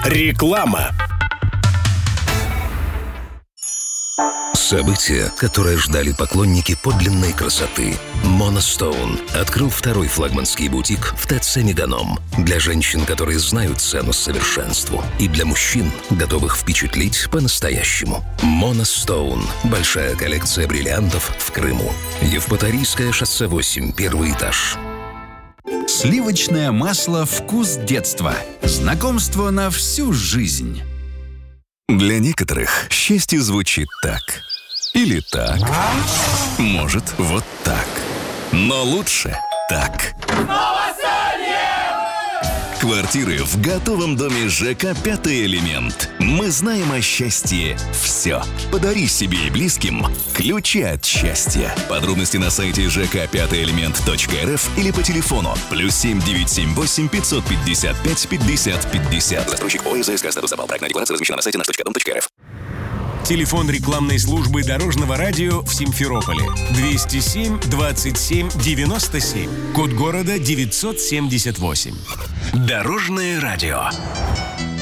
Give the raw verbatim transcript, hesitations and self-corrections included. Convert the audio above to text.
Реклама. Событие, которое ждали поклонники подлинной красоты. Monostone открыл второй флагманский бутик в ТЦ «Меганом». Для женщин, которые знают цену совершенству. И для мужчин, готовых впечатлить по-настоящему. Monostone. Большая коллекция бриллиантов в Крыму. Евпаторийское шоссе восемь, первый этаж. Сливочное масло «Вкус детства». Знакомство на всю жизнь. Для некоторых счастье звучит так. Или так. Может, вот так. Но лучше так. Квартиры в готовом доме ЖК «Пятый элемент». Мы знаем о счастье все. Подари себе и близким ключи от счастья. Подробности на сайте жк пятый элемент точка эр эф или по телефону плюс семь девятьсот семьдесят восемь пятьсот пятьдесят пять пятьдесят пятьдесят. Застройщик ОССК. Статус запал. Проектная декларация размещена на сайте наш точка дом точка эр эф. Телефон рекламной службы дорожного радио в Симферополе. двести семь двадцать семь девяносто семь. Код города девятьсот семьдесят восемь. Дорожное радио.